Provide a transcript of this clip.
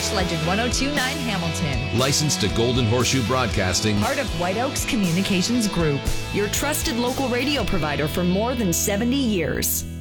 Sports Legend 102.9 Hamilton. Licensed to Golden Horseshoe Broadcasting. Part of White Oaks Communications Group. Your trusted local radio provider for more than 70 years.